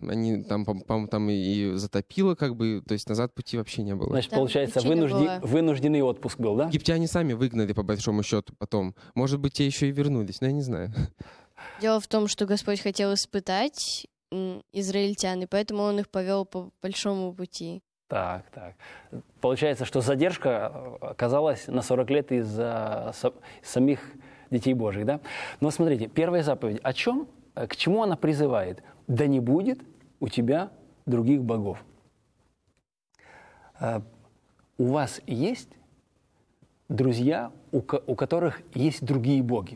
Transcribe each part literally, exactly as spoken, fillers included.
они там, по-моему, там и затопило, как бы, то есть назад пути вообще не было. Значит, Там получается, причина вынужди... была. вынужденный отпуск был, да? Египтяне сами выгнали, по большому счету, потом. Может быть, те еще и вернулись, но я не знаю. Дело в том, что Господь хотел испытать м, израильтян, и поэтому Он их повел по большому пути. Так, так. Получается, что задержка оказалась на сорок лет из-за са- самих детей Божьих, да? Но смотрите, первая заповедь. О чем, к чему она призывает? Да не будет у тебя других богов. А, у вас есть друзья, у, ко- у которых есть другие боги?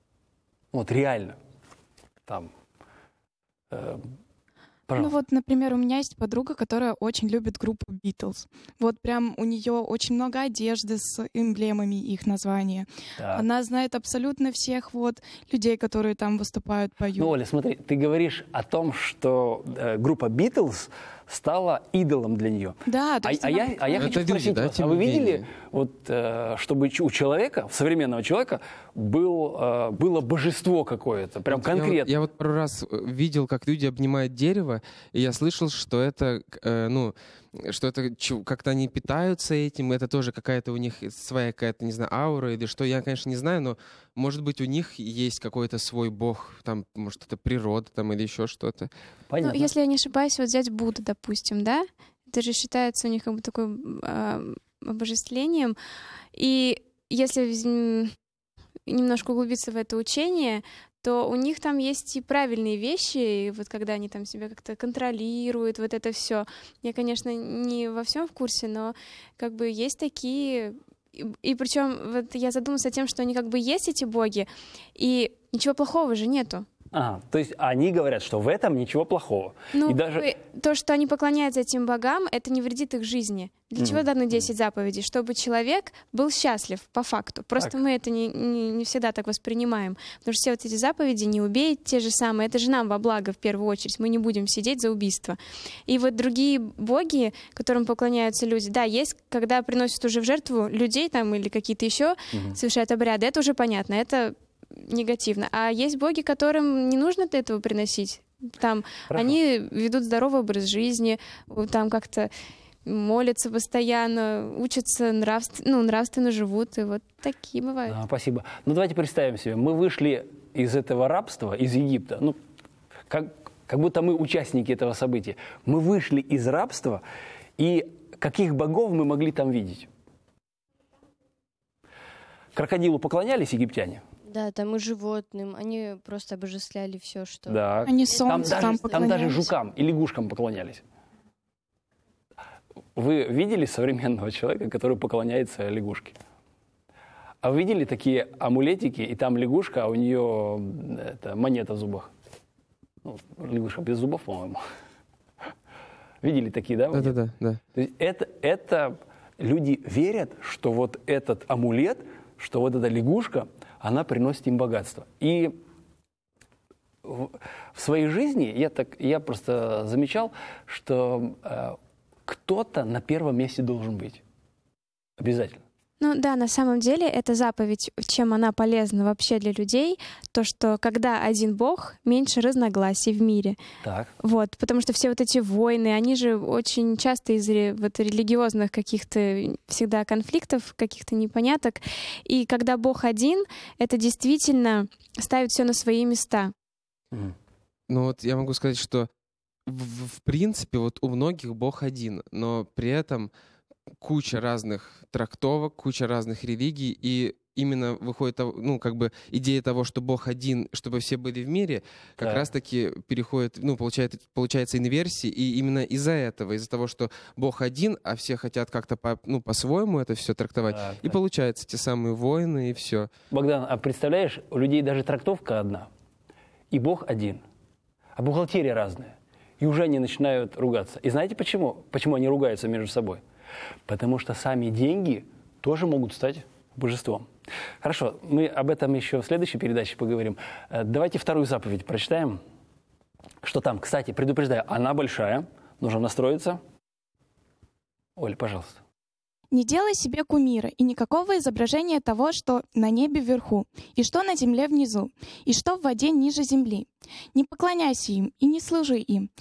Вот реально. Там. Э, Ну пожалуйста. вот, например, у меня есть подруга, которая очень любит группу Beatles. Вот прям у нее очень много одежды с эмблемами их названия. Так. Она знает абсолютно всех вот людей, которые там выступают, поют. Ну, Оля, смотри, ты говоришь о том, что э, группа Beatles стала идолом для нее. Да, то А, есть а она я, а я Это хочу люди, спросить да, вас, тем а вы не видели, менее. вот, э, чтобы ч- у человека, современного человека, был, э, было божество какое-то, прям Вот я вот- конкретно? Я вот пару раз э, видел, как люди обнимают дерево, и я слышал, что это, э, ну, что это чу- как-то они питаются этим, это тоже какая-то у них своя какая-то, не знаю, аура или что, я, конечно, не знаю, но, может быть, у них есть какой-то свой бог, там, может, это природа там или еще что-то. Понятно. Ну, если я не ошибаюсь, вот взять Будду, допустим, да, это же считается у них как бы такой а, обожествлением. И если вз- немножко углубиться в это учение, то у них там есть и правильные вещи, и вот когда они там себя как-то контролируют, вот это все. Я, конечно, не во всем в курсе, но как бы есть такие. И, и причем вот я задумалась о тем, что они как бы есть эти боги, и ничего плохого же нету. Ага, то есть они говорят, что в этом ничего плохого. Ну, И даже... как бы то, что они поклоняются этим богам, это не вредит их жизни. Для чего Мгм. даны десять заповедей? Чтобы человек был счастлив, по факту. Просто Так. мы это не, не, не всегда так воспринимаем. Потому что все вот эти заповеди, не убей, те же самые, это же нам во благо в первую очередь. Мы не будем сидеть за убийство. И вот другие боги, которым поклоняются люди, да, есть, когда приносят уже в жертву людей там или какие-то еще Мгм. совершают обряды, это уже понятно, это негативно. А есть боги, которым не нужно этого приносить. Там Хорошо. они ведут здоровый образ жизни, там как-то молятся постоянно, учатся, нравств... ну, нравственно живут, и вот такие бывают. Да, спасибо. Ну, давайте представим себе, мы вышли из этого рабства, из Египта, ну, как, как будто мы участники этого события. Мы вышли из рабства, и каких богов мы могли там видеть? Крокодилу поклонялись египтяне? Да, там и животным. Они просто обожествляли все, что... Да. Они Там солнцу даже, там там даже поклонялись. жукам и лягушкам поклонялись. Вы видели современного человека, который поклоняется лягушке? А вы видели такие амулетики, и там лягушка, а у нее это, монета в зубах? Ну, лягушка без зубов, по-моему. Видели такие, да? монеты? Да-да-да. да. То есть это, это люди верят, что вот этот амулет, что вот эта лягушка, она приносит им богатство. И в, в своей жизни я, так, я просто замечал, что э, кто-то на первом месте должен быть. Обязательно. Ну да, на самом деле эта заповедь, чем она полезна вообще для людей, то, что когда один бог, меньше разногласий в мире. Так. Вот, потому что все вот эти войны, они же очень часто из ре- вот религиозных каких-то всегда конфликтов, каких-то непоняток. И когда Бог один, это действительно ставит все на свои места. Мгм. Ну вот я могу сказать, что в, в принципе вот у многих Бог один, но при этом куча разных трактовок, куча разных религий, и именно выходит, того- ну, как бы идея того, что Бог один, чтобы все были в мире, как Так. раз-таки переходит, ну, получает, получается инверсии, и именно из-за этого, из-за того, что Бог один, а все хотят как-то по, ну, по-своему это все трактовать, Так, и так. получается те самые войны, и все. Богдан, а представляешь, у людей даже трактовка одна, и Бог один, а бухгалтерия разная. И уже они начинают ругаться. И знаете почему? Почему они ругаются между собой? Потому что сами деньги тоже могут стать божеством. Хорошо, мы об этом еще в следующей передаче поговорим. Э, Давайте вторую заповедь прочитаем. Что там? Кстати, предупреждаю, она большая, нужно настроиться. Оль, пожалуйста. Не делай себе кумира и никакого изображения того, что на небе вверху, и что на земле внизу, и что в воде ниже земли. Не поклоняйся им и не служи им,